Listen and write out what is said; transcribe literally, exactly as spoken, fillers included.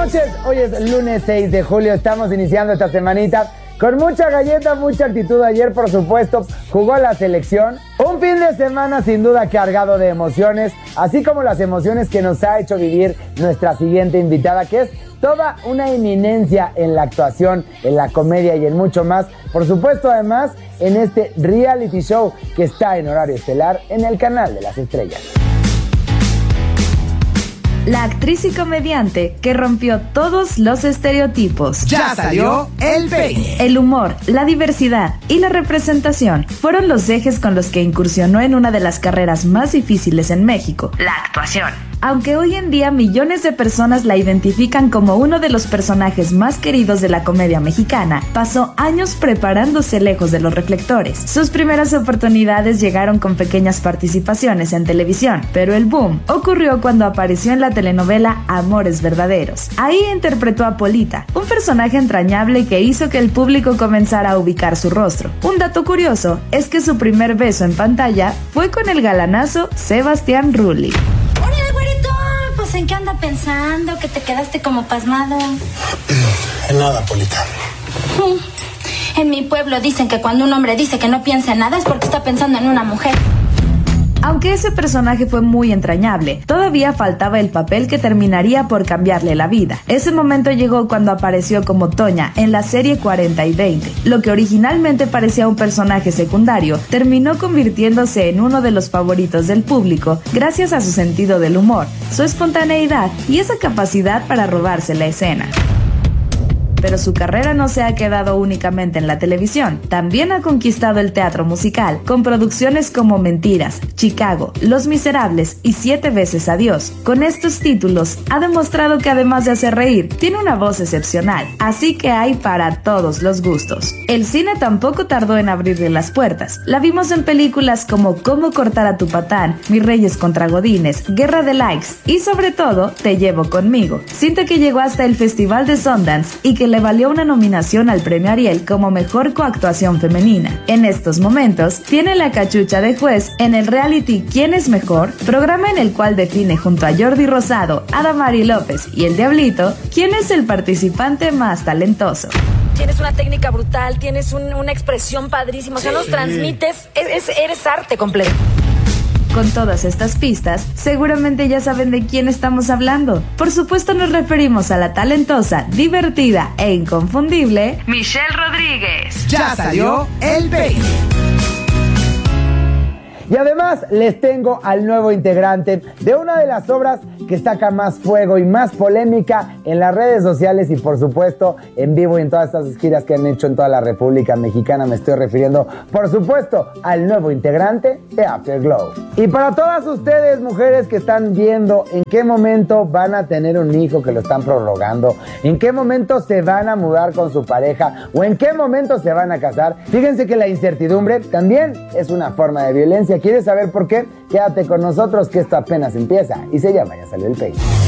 noches, hoy es lunes seis de julio, estamos iniciando esta semanita con mucha galleta, mucha actitud. Ayer, por supuesto, jugó la selección. Un fin de semana sin duda cargado de emociones, así como las emociones que nos ha hecho vivir nuestra siguiente invitada, que es toda una eminencia en la actuación, en la comedia y en mucho más. Por supuesto, además, en este reality show que está en horario estelar en el canal de las estrellas. La actriz y comediante que rompió todos los estereotipos. Ya salió el peine. El humor, la diversidad y la representación fueron los ejes con los que incursionó en una de las carreras más difíciles en México, la actuación. Aunque hoy en día millones de personas la identifican como uno de los personajes más queridos de la comedia mexicana, pasó años preparándose lejos de los reflectores. Sus primeras oportunidades llegaron con pequeñas participaciones en televisión, pero el boom ocurrió cuando apareció en la telenovela Amores Verdaderos. Ahí interpretó a Polita, un personaje entrañable que hizo que el público comenzara a ubicar su rostro. Un dato curioso es que su primer beso en pantalla fue con el galanazo Sebastián Rulli. ¿En qué anda pensando? Que te quedaste como pasmado. En nada, Polita. En mi pueblo dicen que cuando un hombre dice que no piensa en nada es porque está pensando en una mujer. Aunque ese personaje fue muy entrañable, todavía faltaba el papel que terminaría por cambiarle la vida. Ese momento llegó cuando apareció como Toña en la serie cuarenta y veinte. Lo que originalmente parecía un personaje secundario, terminó convirtiéndose en uno de los favoritos del público gracias a su sentido del humor, su espontaneidad y esa capacidad para robarse la escena. Pero su carrera no se ha quedado únicamente en la televisión. También ha conquistado el teatro musical, con producciones como Mentiras, Chicago, Los Miserables y Siete veces Adiós. Con estos títulos, ha demostrado que además de hacer reír, tiene una voz excepcional, así que hay para todos los gustos. El cine tampoco tardó en abrirle las puertas. La vimos en películas como Cómo cortar a tu patán, Mis Reyes contra Godines, Guerra de Likes y sobre todo, Te llevo conmigo. Cinta que llegó hasta el Festival de Sundance y que le valió una nominación al Premio Ariel como Mejor Coactuación Femenina. En estos momentos, tiene la cachucha de juez en el reality ¿Quién es mejor?, programa en el cual define junto a Jordi Rosado, Adamari López y El Diablito quién es el participante más talentoso. Tienes una técnica brutal, tienes un, una expresión padrísima, o sea, sí. Nos transmites, es, es, eres arte completo. Con todas estas pistas, seguramente ya saben de quién estamos hablando. Por supuesto nos referimos a la talentosa, divertida e inconfundible Michelle Rodríguez. Ya salió el peine. Y además les tengo al nuevo integrante de una de las obras que saca más fuego y más polémica en las redes sociales y por supuesto en vivo y en todas estas giras que han hecho en toda la República Mexicana. Me estoy refiriendo por supuesto al nuevo integrante de Afterglow. Y para todas ustedes mujeres que están viendo en qué momento van a tener un hijo que lo están prorrogando, en qué momento se van a mudar con su pareja o en qué momento se van a casar, fíjense que la incertidumbre también es una forma de violencia. ¿Quieres saber por qué? Quédate con nosotros que esto apenas empieza y se llama Ya Salió el Peine.